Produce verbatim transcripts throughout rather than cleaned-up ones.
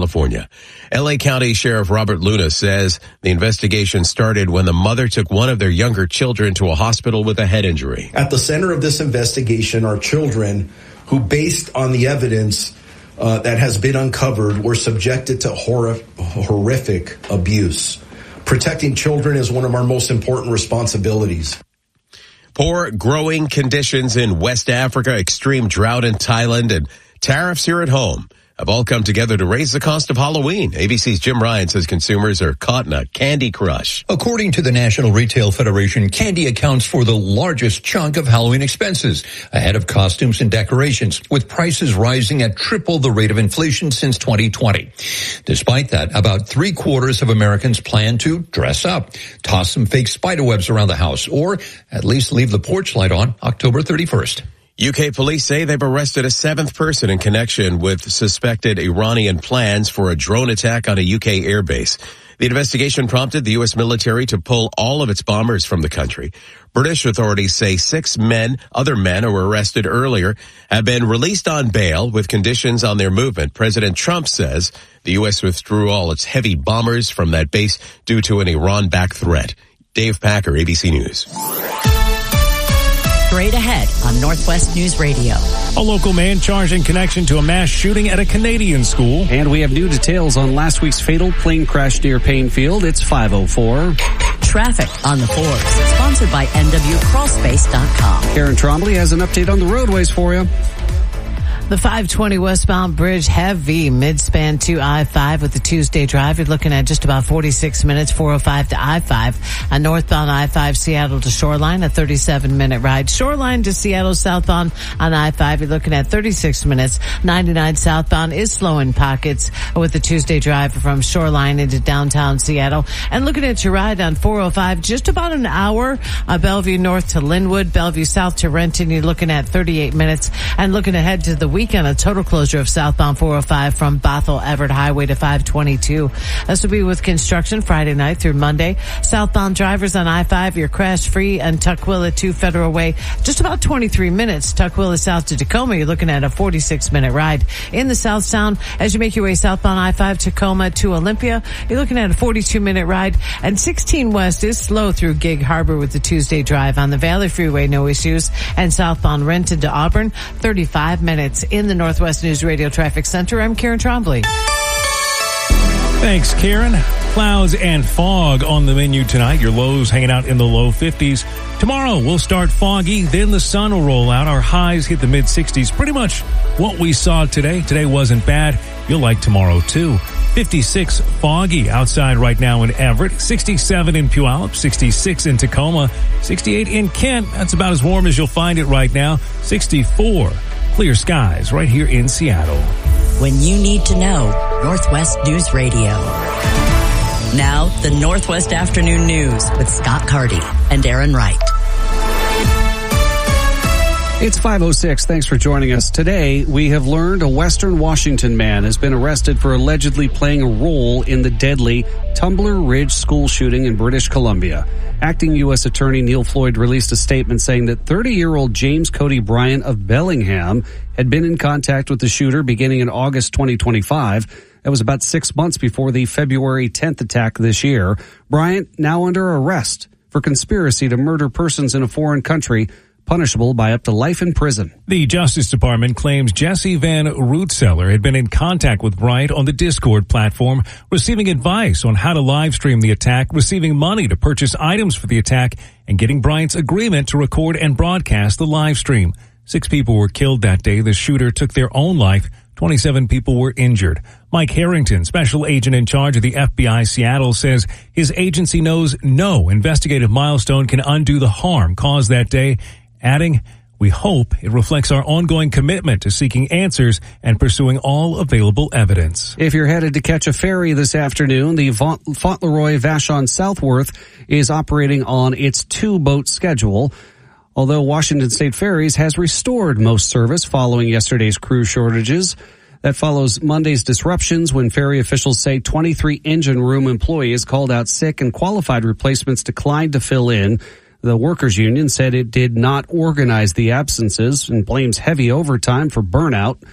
California. L A County Sheriff Robert Luna says the investigation started when the mother took one of their younger children to a hospital with a head injury. At the center of this investigation are children who, based on the evidence uh, that has been uncovered, were subjected to hor- horrific abuse. Protecting children is one of our most important responsibilities. Poor growing conditions in West Africa, extreme drought in Thailand, and tariffs here at home have all come together to raise the cost of Halloween. A B C's Jim Ryan says consumers are caught in a candy crush. According to the National Retail Federation, candy accounts for the largest chunk of Halloween expenses, ahead of costumes and decorations, with prices rising at triple the rate of inflation since twenty twenty. Despite that, about three quarters of Americans plan to dress up, toss some fake spiderwebs around the house, or at least leave the porch light on October thirty-first. U K police say they've arrested a seventh person in connection with suspected Iranian plans for a drone attack on a U K airbase. The investigation prompted the U S military to pull all of its bombers from the country. British authorities say six men, other men who were arrested earlier, have been released on bail with conditions on their movement. President Trump says the U S withdrew all its heavy bombers from that base due to an Iran-backed threat. Dave Packer, A B C News. Straight ahead on Northwest News Radio. A local man charged in connection to a mass shooting at a Canadian school. And we have new details on last week's fatal plane crash near Painfield. It's five oh four. Traffic on the fours. Sponsored by N W Crawl Space dot com. Karen Trombley has an update on the roadways for you. The five twenty westbound bridge heavy mid-span to I five with the Tuesday drive. You're looking at just about forty-six minutes, four oh five to I five. A northbound I five Seattle to Shoreline, a thirty-seven minute ride. Shoreline to Seattle southbound on I five. You're looking at thirty-six minutes. ninety-nine southbound is slow in pockets with the Tuesday drive from Shoreline into downtown Seattle. And looking at your ride on four oh five, just about an hour. Uh, Bellevue North to Linwood, Bellevue South to Renton. You're looking at thirty-eight minutes. And looking ahead to the weekend, a total closure of southbound four oh five from Bothell Everett Highway to five twenty-two. This will be with construction Friday night through Monday. Southbound drivers on I five, you're crash free, and Tukwila to Federal Way, just about twenty-three minutes. Tukwila south to Tacoma, you're looking at a forty-six minute ride. In the South Sound, as you make your way southbound I five Tacoma to Olympia, you're looking at a forty-two minute ride. And sixteen West is slow through Gig Harbor with the Tuesday drive. On the Valley Freeway, no issues. And southbound Renton to Auburn, thirty-five minutes. In the Northwest News Radio Traffic Center, I'm Karen Trombley. Thanks, Karen. Clouds and fog on the menu tonight. Your lows hanging out in the low fifties. Tomorrow we'll start foggy, then the sun will roll out. Our highs hit the mid sixties. Pretty much what we saw today. Today wasn't bad. You'll like tomorrow too. fifty-six foggy outside right now in Everett. sixty-seven in Puyallup. sixty-six in Tacoma. sixty-eight in Kent. That's about as warm as you'll find it right now. sixty-four. Clear skies right here in Seattle. When you need to know, Northwest News Radio. Now, the Northwest Afternoon News with Scott Carty and Aaron Wright. It's five oh six. Thanks for joining us. Today, we have learned a Western Washington man has been arrested for allegedly playing a role in the deadly Tumbler Ridge school shooting in British Columbia. Acting U S Attorney Neil Floyd released a statement saying that thirty-year-old James Cody Bryant of Bellingham had been in contact with the shooter beginning in August twenty twenty-five. That was about six months before the February tenth attack this year. Bryant now under arrest for conspiracy to murder persons in a foreign country, punishable by up to life in prison. The Justice Department claims Jesse Van Rootseller had been in contact with Bryant on the Discord platform, receiving advice on how to live stream the attack, receiving money to purchase items for the attack, and getting Bryant's agreement to record and broadcast the live stream. Six people were killed that day. The shooter took their own life. twenty-seven people were injured. Mike Harrington, special agent in charge of the F B I Seattle, says his agency knows no investigative milestone can undo the harm caused that day, adding, "We hope it reflects our ongoing commitment to seeking answers and pursuing all available evidence." If you're headed to catch a ferry this afternoon, the Fauntleroy-Vashon Southworth is operating on its two-boat schedule. Although Washington State Ferries has restored most service following yesterday's crew shortages. That follows Monday's disruptions when ferry officials say twenty-three engine room employees called out sick and qualified replacements declined to fill in. The workers' union said it did not organize the absences and blames heavy overtime for burnout.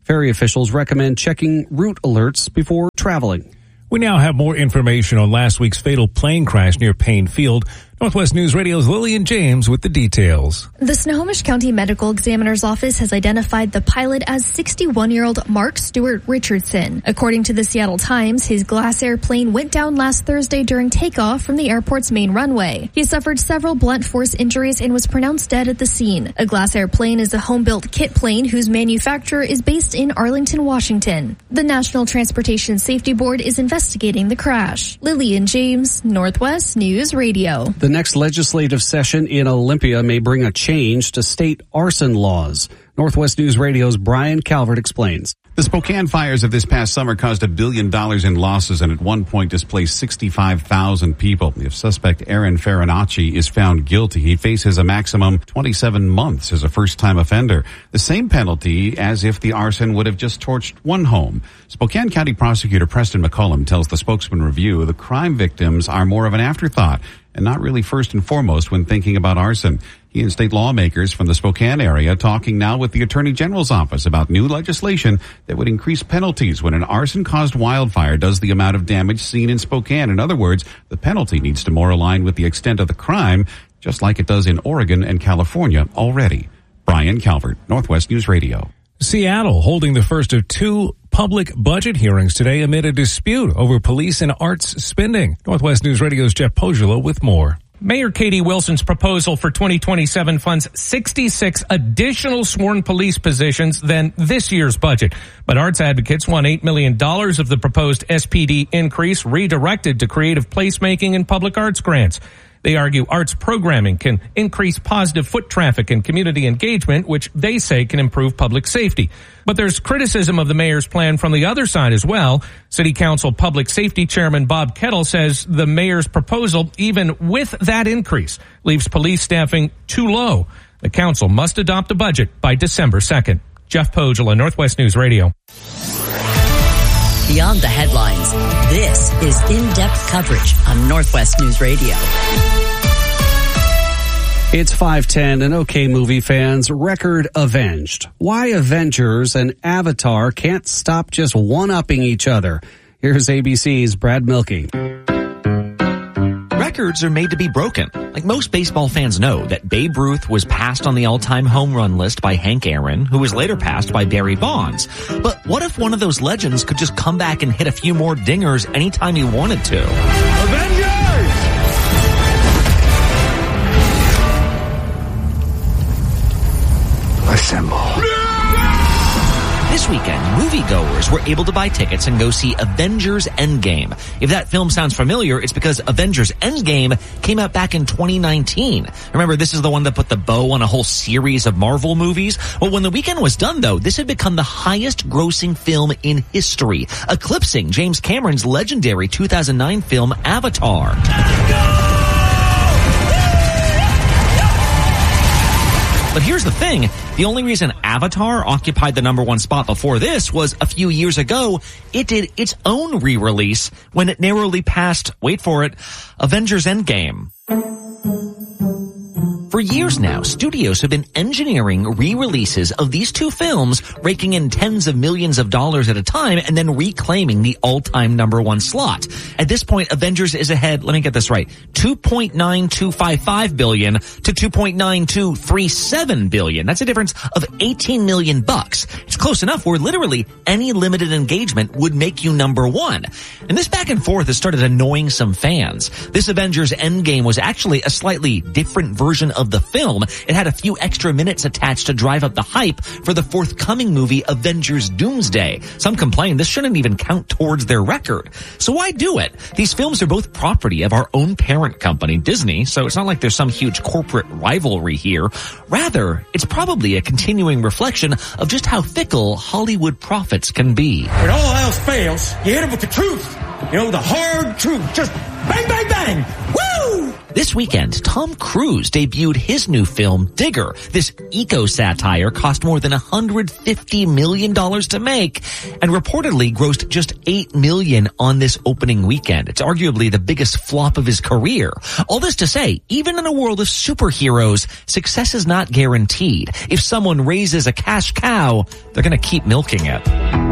Ferry officials recommend checking route alerts before traveling. We now have more information on last week's fatal plane crash near Payne Field. Northwest News Radio's Lillian James with the details. The Snohomish County Medical Examiner's Office has identified the pilot as sixty-one-year-old Mark Stewart Richardson. According to the Seattle Times, his Glass Air plane went down last Thursday during takeoff from the airport's main runway. He suffered several blunt force injuries and was pronounced dead at the scene. A Glass Air plane is a home-built kit plane whose manufacturer is based in Arlington, Washington. The National Transportation Safety Board is investigating the crash. Lillian James, Northwest News Radio. The next legislative session in Olympia may bring a change to state arson laws. Northwest News Radio's Brian Calvert explains. The Spokane fires of this past summer caused a billion dollars in losses and at one point displaced sixty-five thousand people. If suspect Aaron Farinacci is found guilty, he faces a maximum twenty-seven months as a first-time offender. The same penalty as if the arson would have just torched one home. Spokane County Prosecutor Preston McCollum tells the Spokesman Review the crime victims are more of an afterthought and not really first and foremost when thinking about arson. He and state lawmakers from the Spokane area talking now with the Attorney General's office about new legislation that would increase penalties when an arson-caused wildfire does the amount of damage seen in Spokane. In other words, the penalty needs to more align with the extent of the crime, just like it does in Oregon and California already. Brian Calvert, Northwest News Radio. Seattle holding the first of two public budget hearings today amid a dispute over police and arts spending. Northwest News Radio's Jeff Pogolo with more. Mayor Katie Wilson's proposal for twenty twenty-seven funds sixty-six additional sworn police positions than this year's budget. But arts advocates want eight million dollars of the proposed S P D increase redirected to creative placemaking and public arts grants. They argue arts programming can increase positive foot traffic and community engagement, which they say can improve public safety. But there's criticism of the mayor's plan from the other side as well. City Council Public Safety Chairman Bob Kettle says the mayor's proposal, even with that increase, leaves police staffing too low. The council must adopt a budget by December second. Jeff Pogel, Northwest News Radio. Beyond the headlines, this is in-depth coverage on Northwest News Radio. It's five ten and OK Movie fans, record avenged. Why Avengers and Avatar can't stop just one-upping each other. Here's A B C's Brad Milkey. Records are made to be broken. Like most baseball fans know that Babe Ruth was passed on the all-time home run list by Hank Aaron, who was later passed by Barry Bonds. But what if one of those legends could just come back and hit a few more dingers anytime he wanted to? Avengers! Assemble. This weekend, moviegoers were able to buy tickets and go see Avengers Endgame. If that film sounds familiar, it's because Avengers Endgame came out back in twenty nineteen. Remember, this is the one that put the bow on a whole series of Marvel movies? Well, when the weekend was done, though, this had become the highest-grossing film in history, eclipsing James Cameron's legendary two thousand nine film Avatar. But here's the thing. The only reason Avatar occupied the number one spot before this was a few years ago, it did its own re-release when it narrowly passed, wait for it, Avengers Endgame. For years now, studios have been engineering re-releases of these two films, raking in tens of millions of dollars at a time and then reclaiming the all-time number one slot. At this point, Avengers is ahead, let me get this right, two point nine two five five billion to two point nine two three seven billion. That's a difference of eighteen million bucks. It's close enough where literally any limited engagement would make you number one. And this back and forth has started annoying some fans. This Avengers Endgame was actually a slightly different version of the film. It had a few extra minutes attached to drive up the hype for the forthcoming movie Avengers Doomsday. Some complain this shouldn't even count towards their record. So why do it? These films are both property of our own parent company, Disney, so it's not like there's some huge corporate rivalry here. Rather, it's probably a continuing reflection of just how fickle Hollywood profits can be. When all else fails, you hit them with the truth. You know, the hard truth. Just bang, bang, bang. Woo! This weekend, Tom Cruise debuted his new film, Digger. This eco-satire cost more than one hundred fifty million dollars to make and reportedly grossed just eight million dollars on this opening weekend. It's arguably the biggest flop of his career. All this to say, even in a world of superheroes, success is not guaranteed. If someone raises a cash cow, they're going to keep milking it.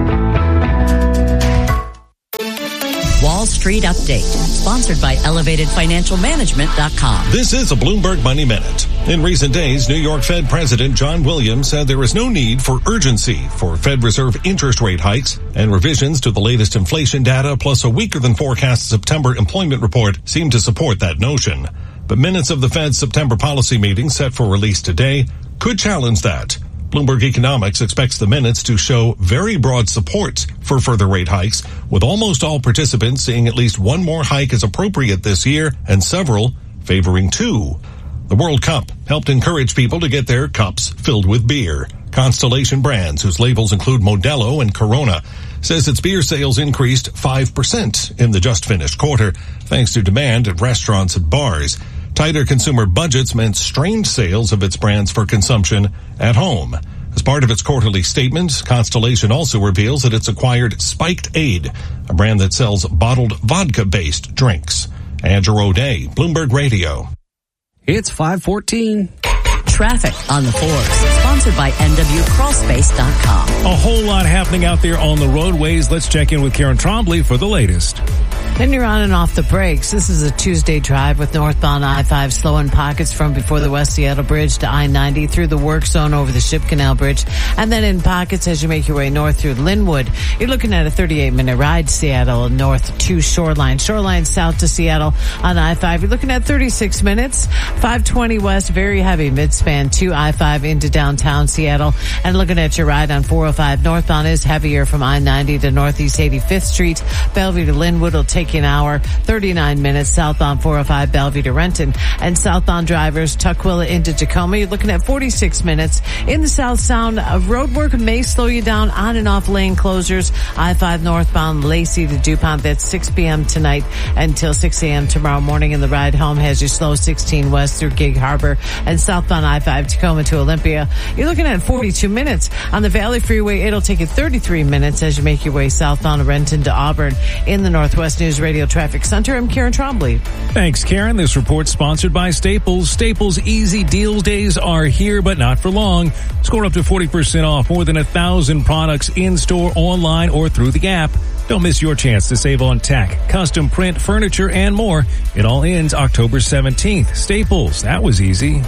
Wall Street Update, sponsored by elevated financial management dot com. This is a Bloomberg Money Minute. In recent days, New York Fed President John Williams said there is no need for urgency for Fed Reserve interest rate hikes, and revisions to the latest inflation data plus a weaker than forecast September employment report seem to support that notion. But minutes of the Fed's September policy meeting set for release today could challenge that. Bloomberg Economics expects the minutes to show very broad support for further rate hikes, with almost all participants seeing at least one more hike as appropriate this year and several favoring two. The World Cup helped encourage people to get their cups filled with beer. Constellation Brands, whose labels include Modelo and Corona, says its beer sales increased five percent in the just-finished quarter, thanks to demand at restaurants and bars. Tighter consumer budgets meant strained sales of its brands for consumption at home. As part of its quarterly statement, Constellation also reveals that it's acquired Spiked Aid, a brand that sells bottled vodka-based drinks. Andrew O'Day, Bloomberg Radio. It's five fourteen. Traffic on the fours, sponsored by N W Crawl Space dot com. A whole lot happening out there on the roadways. Let's check in with Karen Trombley for the latest. Then you're on and off the brakes. This is a Tuesday drive with northbound I five slow in pockets from before the West Seattle Bridge to I ninety through the work zone over the Ship Canal Bridge, and then in pockets as you make your way north through Linwood. You're looking at a thirty-eight minute ride, Seattle north to Shoreline. Shoreline south to Seattle on I five. You're looking at thirty-six minutes. five twenty west, very heavy midspan to I five into downtown Seattle. And looking at your ride on four oh five northbound is heavier from I ninety to Northeast eighty-fifth Street. Bellevue to Linwood will take an hour, thirty-nine minutes southbound four oh five Bellevue to Renton, and southbound drivers Tukwila into Tacoma. You're looking at forty-six minutes. In the South Sound, uh, road work may slow you down on and off lane closures. I five northbound Lacey to DuPont, that's six p.m. tonight until six a.m. tomorrow morning, and the ride home has you slow sixteen west through Gig Harbor, and southbound I five Tacoma to Olympia. You're looking at forty-two minutes. On the Valley Freeway, it'll take you thirty-three minutes as you make your way southbound Renton to Auburn. In the Northwest News Radio Traffic Center, I'm Karen Trombley. Thanks, Karen. This report's sponsored by Staples. Staples Easy Deals Days are here, but not for long. Score up to forty percent off more than a thousand products in-store, online, or through the app. Don't miss your chance to save on tech, custom print, furniture, and more. It all ends October seventeenth. Staples, that was easy.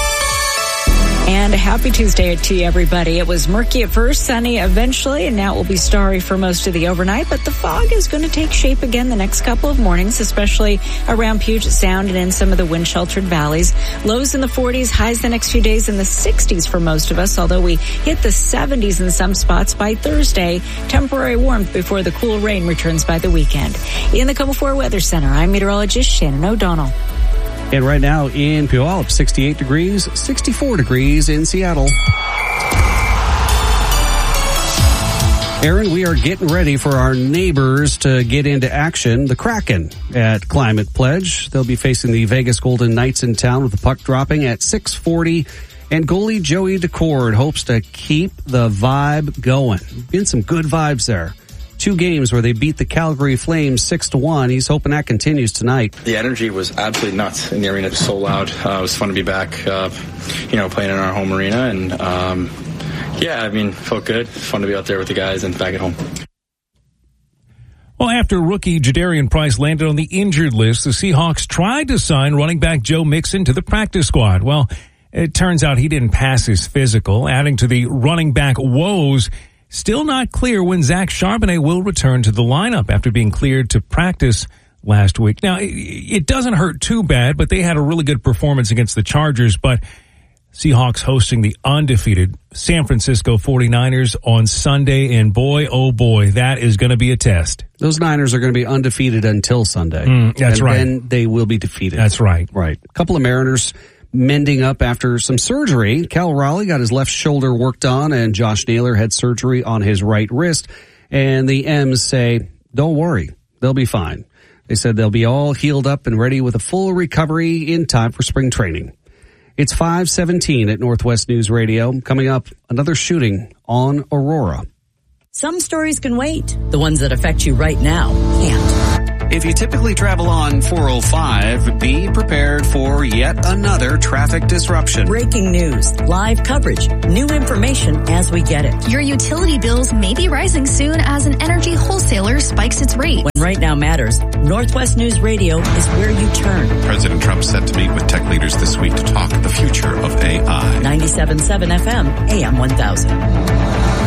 And a happy Tuesday to you, everybody. It was murky at first, sunny eventually, and now it will be starry for most of the overnight. But the fog is going to take shape again the next couple of mornings, especially around Puget Sound and in some of the wind-sheltered valleys. Lows in the forties, highs the next few days in the sixties for most of us, although we hit the seventies in some spots by Thursday. Temporary warmth before the cool rain returns by the weekend. In the KOMO four Weather Center, I'm meteorologist Shannon O'Donnell. And right now in Puyallup, sixty-eight degrees, sixty-four degrees in Seattle. Aaron, we are getting ready for our neighbors to get into action. The Kraken at Climate Pledge. They'll be facing the Vegas Golden Knights in town with the puck dropping at six forty. And goalie Joey Decord hopes to keep the vibe going. Been some good vibes there. Two games where they beat the Calgary Flames six to one. He's hoping that continues tonight. The energy was absolutely nuts in the arena. It was so loud. Uh, it was fun to be back, uh, you know, playing in our home arena. And, um, yeah, I mean, felt good. Fun to be out there with the guys and back at home. Well, after rookie Jadarian Price landed on the injured list, the Seahawks tried to sign running back Joe Mixon to the practice squad. Well, it turns out he didn't pass his physical, adding to the running back woes. Still not clear when Zach Charbonnet will return to the lineup after being cleared to practice last week. Now, it doesn't hurt too bad, but they had a really good performance against the Chargers. But Seahawks hosting the undefeated San Francisco forty-niners on Sunday, and boy, oh boy, that is going to be a test. Those Niners are going to be undefeated until Sunday. Mm, that's and right. Then they will be defeated. That's right. Right. A couple of Mariners mending up after some surgery. Cal Raleigh got his left shoulder worked on, and Josh Naylor had surgery on his right wrist. And the M's say, don't worry, they'll be fine. They said they'll be all healed up and ready with a full recovery in time for spring training. It's five seventeen at Northwest News Radio. Coming up, another shooting on Aurora. Some stories can wait. The ones that affect you right now can't. If you typically travel on four oh five, be prepared for yet another traffic disruption. Breaking news, live coverage, new information as we get it. Your utility bills may be rising soon as an energy wholesaler spikes its rate. When right now matters, Northwest News Radio is where you turn. President Trump set to meet with tech leaders this week to talk the future of A I. ninety-seven point seven F M, A M one thousand.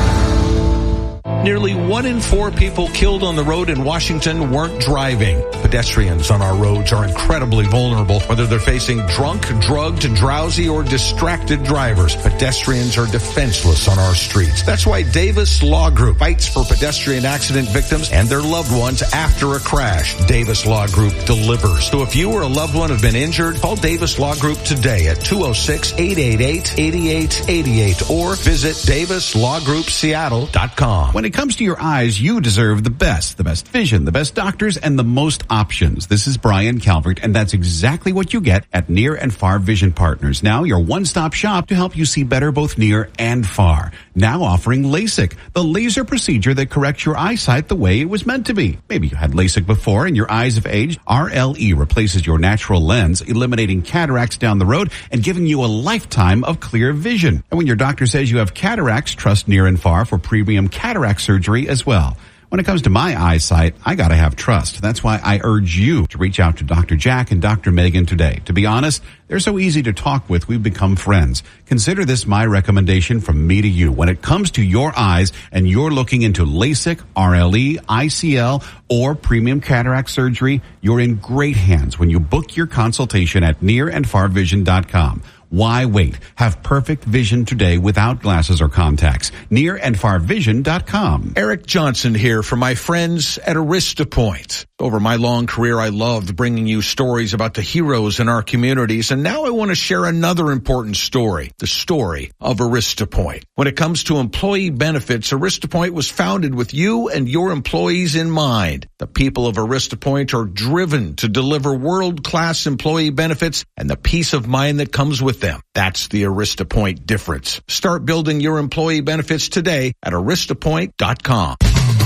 Nearly one in four people killed on the road in Washington weren't driving. Pedestrians on our roads are incredibly vulnerable, whether they're facing drunk, drugged, drowsy, or distracted drivers. Pedestrians are defenseless on our streets. That's why Davis Law Group fights for pedestrian accident victims and their loved ones after a crash. Davis Law Group delivers. So if you or a loved one have been injured, call Davis Law Group today at two oh six, eight eight eight, eight eight eight eight or visit davis law group seattle dot com. When it comes to your eyes, you deserve the best, the best vision, the best doctors, and the most options. This is Brian Calvert, and that's exactly what you get at Near and Far Vision Partners. Now your one-stop shop to help you see better both near and far. Now offering LASIK, the laser procedure that corrects your eyesight the way it was meant to be. Maybe you had LASIK before and your eyes have aged. R L E replaces your natural lens, eliminating cataracts down the road and giving you a lifetime of clear vision. And when your doctor says you have cataracts, trust Near and Far for premium cataract surgery as well. When it comes to my eyesight, I gotta have trust. That's why I urge you to reach out to Doctor Jack and Doctor Megan today. To be honest, they're so easy to talk with, we've become friends. Consider this my recommendation from me to you. When it comes to your eyes and you're looking into LASIK, R L E, I C L, or premium cataract surgery, you're in great hands when you book your consultation at near and far vision dot com. Why wait? Have perfect vision today without glasses or contacts. near and far vision dot com. Eric Johnson here for my friends at AristaPoint. Over my long career, I loved bringing you stories about the heroes in our communities, and now I want to share another important story, the story of AristaPoint. When it comes to employee benefits, AristaPoint was founded with you and your employees in mind. The people of AristaPoint are driven to deliver world-class employee benefits and the peace of mind that comes with them. That's the AristaPoint difference. Start building your employee benefits today at arista point dot com.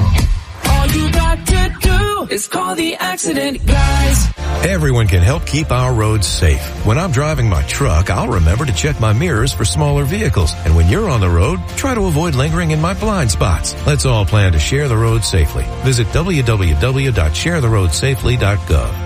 All you got to do is call the accident guys. Everyone can help keep our roads safe. When I'm driving my truck, I'll remember to check my mirrors for smaller vehicles. And when you're on the road, try to avoid lingering in my blind spots. Let's all plan to share the road safely. Visit w w w dot share the road safely dot gov.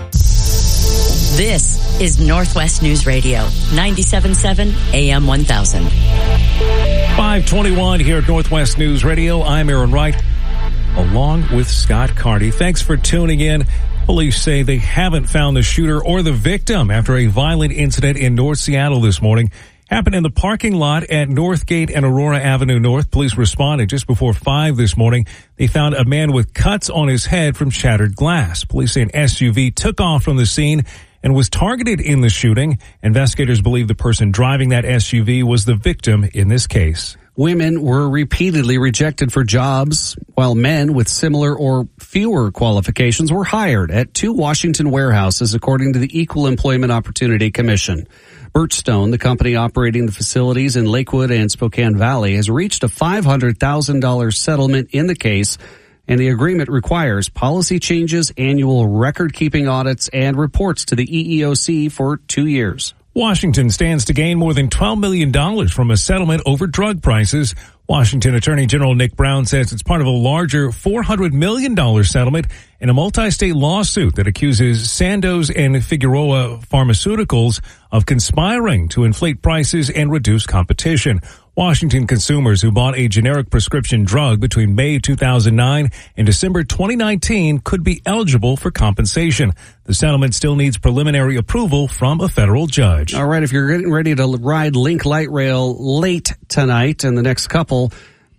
This is Northwest News Radio, ninety-seven point seven A M one thousand. five twenty-one here at Northwest News Radio. I'm Aaron Wright, along with Scott Carty. Thanks for tuning in. Police say they haven't found the shooter or the victim after a violent incident in North Seattle this morning. Happened in the parking lot at Northgate and Aurora Avenue North. Police responded just before five this morning. They found a man with cuts on his head from shattered glass. Police say an S U V took off from the scene and was targeted in the shooting. Investigators believe the person driving that S U V was the victim in this case. Women were repeatedly rejected for jobs, while men with similar or fewer qualifications were hired at two Washington warehouses, according to the Equal Employment Opportunity Commission. Birchstone, the company operating the facilities in Lakewood and Spokane Valley, has reached a five hundred thousand dollars settlement in the case, and the agreement requires policy changes, annual record-keeping audits, and reports to the E E O C for two years. Washington stands to gain more than twelve million dollars from a settlement over drug prices. Washington Attorney General Nick Brown says it's part of a larger four hundred million dollars settlement in a multi-state lawsuit that accuses Sandoz and Figueroa Pharmaceuticals of conspiring to inflate prices and reduce competition. Washington consumers who bought a generic prescription drug between May two thousand nine and December twenty nineteen could be eligible for compensation. The settlement still needs preliminary approval from a federal judge. All right, if you're getting ready to ride Link Light Rail late tonight and the next couple,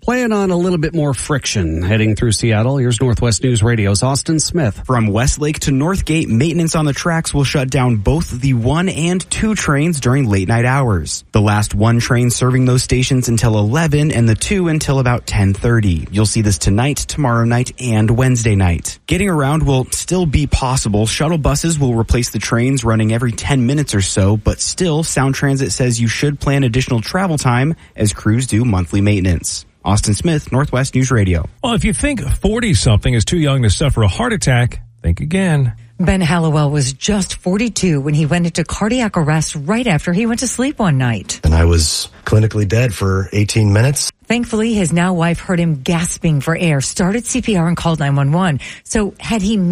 Playing on a little bit more friction heading through Seattle. Here's Northwest News Radio's Austin Smith. From Westlake to Northgate, maintenance on the tracks will shut down both the one and two trains during late night hours. The last one train serving those stations until eleven and the two until about ten thirty. You'll see this tonight, tomorrow night, and Wednesday night. Getting around will still be possible. Shuttle buses will replace the trains running every ten minutes or so, but still, Sound Transit says you should plan additional travel time as crews do monthly maintenance. Austin Smith, Northwest News Radio. Well, if you think forty-something is too young to suffer a heart attack, think again. Ben Hallowell was just forty-two when he went into cardiac arrest right after he went to sleep one night. And I was clinically dead for eighteen minutes. Thankfully, his now wife heard him gasping for air, started C P R and called nine one one. So had he